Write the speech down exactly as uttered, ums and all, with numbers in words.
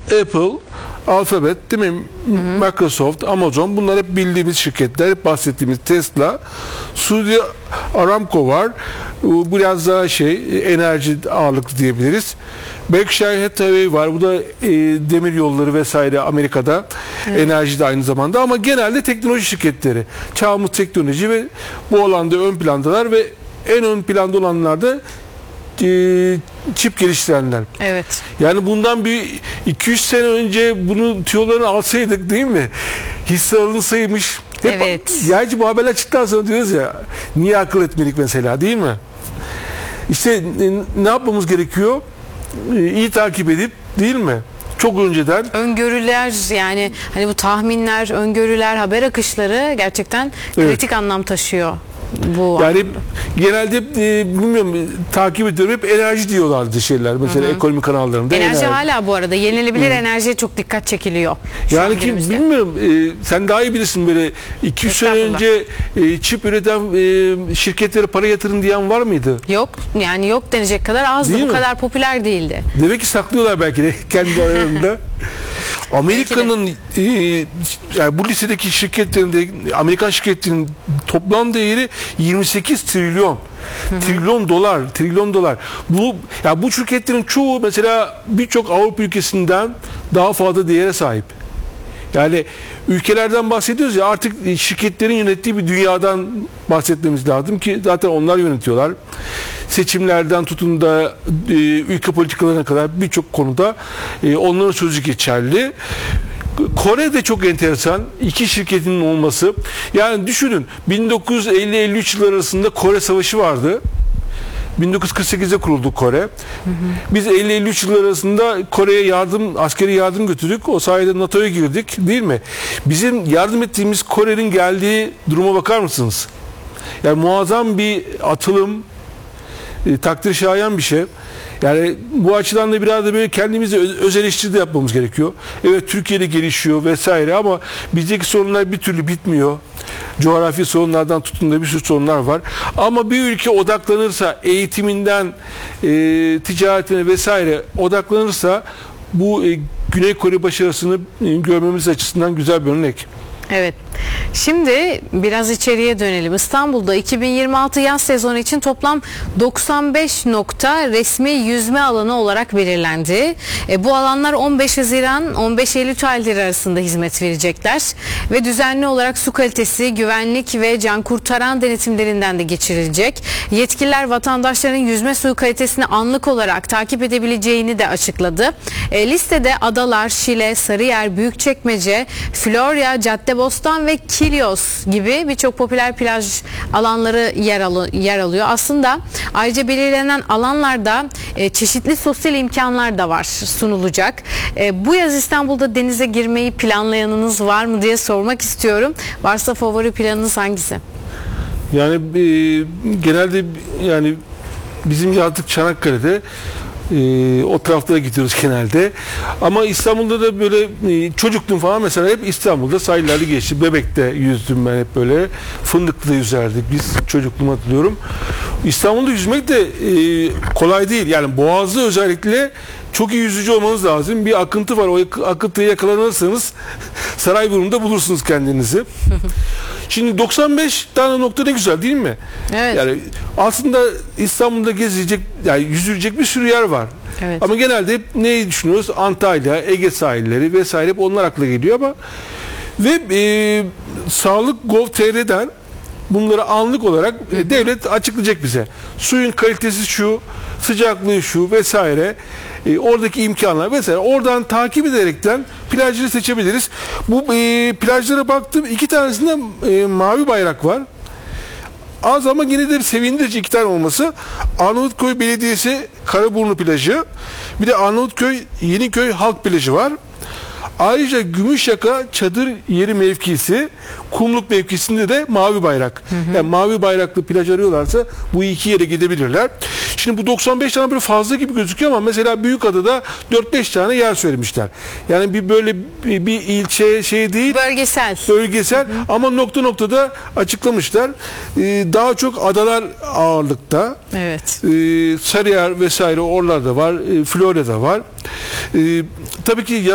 Apple, Alphabet, değil mi? Hı hı. Microsoft, Amazon, bunlar hep bildiğimiz şirketler, hep bahsettiğimiz Tesla, Suudi Aramco var. Bu biraz daha şey, enerji ağırlıklı diyebiliriz. Berkshire Hathaway var. Bu da e, demir yolları vesaire Amerika'da. Evet. Enerji de aynı zamanda, ama genelde teknoloji şirketleri. Çağımız teknoloji ve bu alanda ön plandalar ve en ön planda olanlar da e, çip geliştirenler. Evet. Yani bundan bir iki üç sene önce bunu tüyolarını alsaydık, değil mi? Hisse alınsaymış. Hep, evet. Yani bu haberler çıktıktan sonra diyoruz ya, niye akıl etmedik mesela, değil mi? İşte e, ne yapmamız gerekiyor? E, iyi takip edip, değil mi? Çok önceden. Öngörüler, yani hani bu tahminler, öngörüler, haber akışları gerçekten kritik evet. anlam taşıyor. Bu yani hep, genelde e, bilmiyorum, takip ediyorum, hep enerji diyorlardı şeyler mesela, hı hı. ekonomi kanallarında. Enerji, enerji hala bu arada yenilenebilir hı. enerjiye çok dikkat çekiliyor. Yani ki bilmiyorum, e, sen daha iyi bilirsin, böyle iki üç sene önce e, çip üreten e, şirketlere para yatırın diyen var mıydı? Yok, yani yok denecek kadar azdı. Değil bu mi? Kadar popüler değildi. Demek ki saklıyorlar belki de kendi aralarında. Amerika'nın e, yani bu listedeki şirketlerinde, Amerikan şirketlerinin toplam değeri yirmi sekiz trilyon. Hı hı. Trilyon dolar, trilyon dolar. Bu ya bu şirketlerin çoğu mesela birçok Avrupa ülkesinden daha fazla değere sahip. Yani ülkelerden bahsediyoruz ya, artık şirketlerin yönettiği bir dünyadan bahsetmemiz lazım ki zaten onlar yönetiyorlar. Seçimlerden tutun da e, ülke politikalarına kadar birçok konuda e, onların sözü geçerli. Kore de çok enteresan. İki şirketinin olması. Yani düşünün, bin dokuz yüz elli elli üç yılları arasında Kore Savaşı vardı. bin dokuz yüz kırk sekizde kuruldu Kore. Hı hı. Biz elli elli üç yılları arasında Kore'ye yardım, askeri yardım götürdük. O sayede NATO'ya girdik, değil mi? Bizim yardım ettiğimiz Kore'nin geldiği duruma bakar mısınız? Yani muazzam bir atılım, e, takdir şayan bir şey. Yani bu açıdan da biraz da böyle kendimizi öz eleştiri de yapmamız gerekiyor. Evet, Türkiye'de gelişiyor vesaire, ama bizdeki sorunlar bir türlü bitmiyor. Coğrafi sorunlardan tutun da bir sürü sorunlar var. Ama bir ülke odaklanırsa, eğitiminden e, ticaretine vesaire odaklanırsa, bu e, Güney Kore başarısını e, görmemiz açısından güzel bir örnek. Evet. Şimdi biraz içeriye dönelim. İstanbul'da iki bin yirmi altı yaz sezonu için toplam doksan beş nokta resmi yüzme alanı olarak belirlendi. E, bu alanlar on beş Haziran on beş Eylül tarihleri arasında hizmet verecekler ve düzenli olarak su kalitesi, güvenlik ve can kurtaran denetimlerinden de geçirilecek. Yetkililer vatandaşların yüzme suyu kalitesini anlık olarak takip edebileceğini de açıkladı. E, listede Adalar, Şile, Sarıyer, Büyükçekmece, Florya, Caddebostan ve Kilyos gibi birçok popüler plaj alanları yer, al yer alıyor. Aslında ayrıca belirlenen alanlarda e, çeşitli sosyal imkanlar da var, sunulacak. E, bu yaz İstanbul'da denize girmeyi planlayanınız var mı diye sormak istiyorum. Varsa favori planınız hangisi? Yani e, genelde yani bizim yazlık Çanakkale'de. Ee, o taraflara gidiyoruz genelde. Ama İstanbul'da da böyle e, çocukluğum falan mesela hep İstanbul'da sahillerde geçti. Bebek'te yüzdüm ben hep böyle. Fındıklı'da yüzerdik biz. Çocukluğumu hatırlıyorum. İstanbul'da yüzmek de e, kolay değil. Yani Boğaz'da özellikle çok iyi yüzücü olmanız lazım. Bir akıntı var. O akıntıya yakalanırsanız Sarayburnu'nda bulursunuz kendinizi. Şimdi doksan beş tane nokta ne güzel, değil mi? Evet. Yani aslında İstanbul'da gezilecek, yani yüzülecek bir sürü yer var. Evet. Ama genelde hep neyi düşünüyoruz? Antalya, Ege sahilleri vesaire, hep onlar akla geliyor ama ve e, Sağlık nokta gov nokta tr'den bunları anlık olarak e, devlet açıklayacak bize. Suyun kalitesi şu, sıcaklığı şu vesaire, e, oradaki imkanlar vesaire. Oradan takip ederekten plajları seçebiliriz. Bu e, plajlara baktım, iki tanesinde e, mavi bayrak var. Az ama yine de sevindirici iki tane olması. Arnavutköy Belediyesi Karaburnu plajı, bir de Arnavutköy Yeniköy Halk plajı var. Ayrıca Gümüşyaka çadır yeri mevkisi, Kumluk mevkisinde de mavi bayrak. Hı hı. Yani mavi bayraklı plaj arıyorlarsa bu iki yere gidebilirler. Şimdi bu doksan beş tane böyle fazla gibi gözüküyor ama mesela Büyükada'da dört beş tane yer söylemişler. Yani bir böyle bir, bir ilçe şey değil. Bölgesel. Bölgesel, hı hı. Ama nokta noktada açıklamışlar. Ee, daha çok adalar ağırlıkta. Evet. Ee, Sarıyer vesaire oralarda var. Ee, Florya'da var. Ee, tabii ki